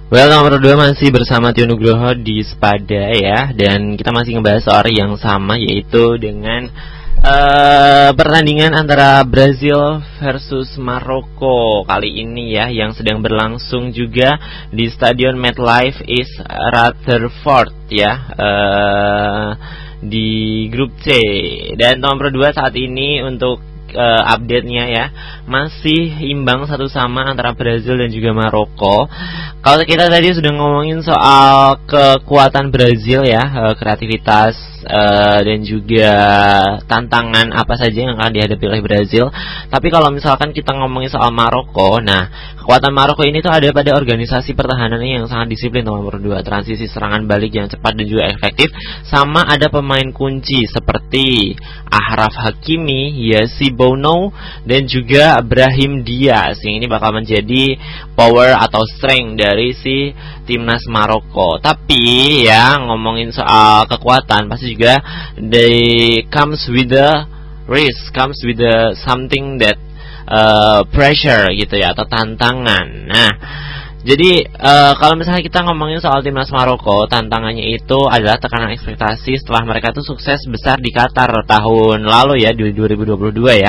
Well, nomor 2 masih bersama Tio Nugroho di Spada ya. Dan kita masih ngebahas soal yang sama, yaitu dengan pertandingan antara Brazil versus Maroko kali ini ya, yang sedang berlangsung juga di Stadion MetLife East Rutherford ya, di grup C. Dan nomor 2 saat ini untuk update-nya ya, masih imbang 1-1 antara Brazil dan juga Maroko. Kalau kita tadi sudah ngomongin soal kekuatan Brazil ya, kreativitas dan juga tantangan apa saja yang akan dihadapi oleh Brazil. Tapi kalau misalkan kita ngomongin soal Maroko, nah kekuatan Maroko ini tuh ada pada organisasi pertahanannya yang sangat disiplin, nomor 2, transisi serangan balik yang cepat dan juga efektif, sama ada pemain kunci seperti Achraf Hakimi, Yassi Bono, dan juga Brahim Diaz. Yang ini bakal menjadi power atau strength dari si timnas Maroko. Tapi ya, ngomongin soal kekuatan, pasti juga they comes with the risk, comes with the something that pressure gitu ya, atau tantangan. Nah, jadi kalau misalnya kita ngomongin soal timnas Maroko, tantangannya itu adalah tekanan ekspektasi setelah mereka tuh sukses besar di Qatar tahun lalu ya, di 2022 ya.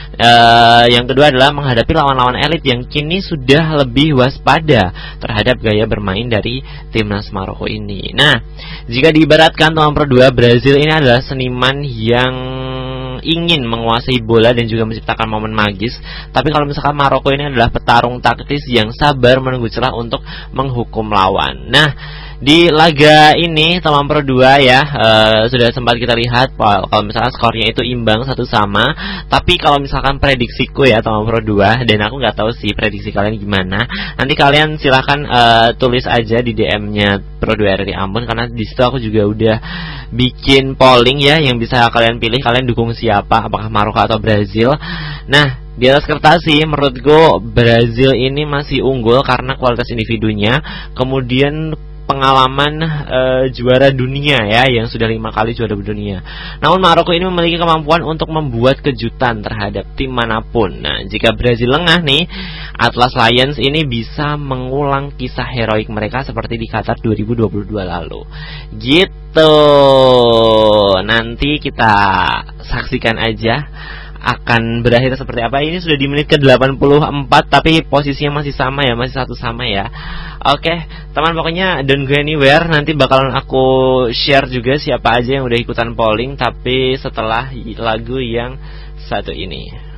Yang kedua adalah menghadapi lawan-lawan elit yang kini sudah lebih waspada terhadap gaya bermain dari timnas Maroko ini. Nah, jika diibaratkan nomor 2, Brazil ini adalah seniman yang ingin menguasai bola dan juga menciptakan momen magis. Tapi kalau misalkan Maroko ini adalah petarung taktis yang sabar menunggu celah untuk menghukum lawan. Nah, di laga ini nomor 2 ya, sudah sempat kita lihat kalau misalkan skornya itu imbang 1-1. Tapi kalau misalkan prediksiku ya nomor 2, dan aku nggak tahu sih prediksi kalian gimana. Nanti kalian silahkan tulis aja di DM-nya Pro2 RRI Ambon, karena di situ aku juga udah bikin polling ya, yang bisa kalian pilih, kalian dukung siapa, apakah Maroko atau Brazil. Nah, di atas kertas sih menurutku Brazil ini masih unggul karena kualitas individunya, kemudian pengalaman juara dunia ya, yang sudah 5 kali juara dunia. Namun Maroko ini memiliki kemampuan untuk membuat kejutan terhadap tim manapun. Nah, jika Brazil lengah nih, Atlas Lions ini bisa mengulang kisah heroik mereka seperti di Qatar 2022 lalu. Gitu. Nanti kita saksikan aja akan berakhir seperti apa. Ini sudah di menit ke-84, tapi posisinya masih sama ya, masih 1-1 ya. Oke, teman, pokoknya don't go anywhere. Nanti bakalan aku share juga siapa aja yang udah ikutan polling, tapi setelah lagu yang satu ini.